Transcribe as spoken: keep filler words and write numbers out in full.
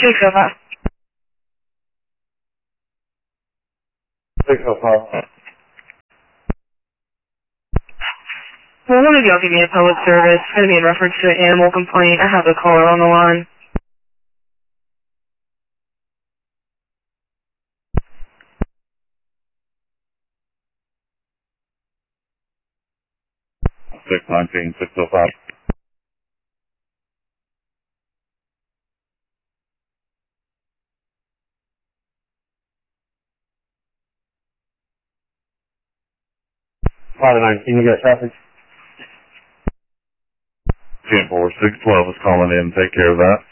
six oh five. six oh five. Well, one of y'all give me a public service. It's going to be in reference to an animal complaint. I have a caller on the line. six nineteen, six oh five. five nineteen, you got traffic? ten four, six twelve is calling in. Take care of that.